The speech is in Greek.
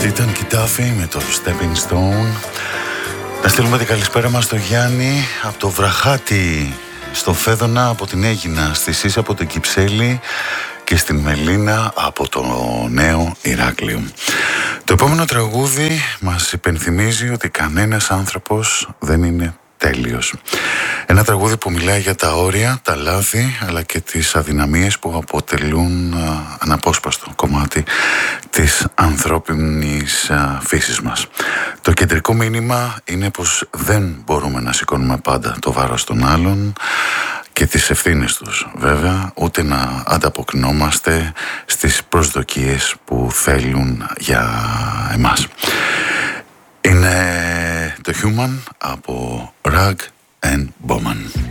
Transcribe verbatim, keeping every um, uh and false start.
Ήταν Κιτάφη με το Stepping Stone. Να στείλουμε την καλησπέρα μας στο Γιάννη από το Βραχάτι, στο Φέδωνα από την Αίγινα, στη Σύση από την Κυψέλη και στην Μελίνα από το Νέο Ηράκλειο. Το επόμενο τραγούδι μας υπενθυμίζει ότι κανένας άνθρωπος δεν είναι τέλειος. Ένα τραγούδι που μιλάει για τα όρια, τα λάθη αλλά και τις αδυναμίες που αποτελούν α, αναπόσπαστο κομμάτι της ανθρώπινης α, φύσης μας. Το κεντρικό μήνυμα είναι πως δεν μπορούμε να σηκώνουμε πάντα το βάρος των άλλων και τις ευθύνες τους, βέβαια, ούτε να ανταποκρινόμαστε στις προσδοκίες που θέλουν για εμάς. Είναι το Human από Rag and Bowman.